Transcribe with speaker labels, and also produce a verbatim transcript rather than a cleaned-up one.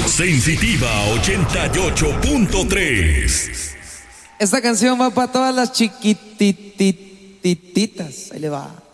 Speaker 1: Sensitiva ochenta y ocho punto tres.
Speaker 2: Esta canción va para todas las chiquitititas. Ahí le va.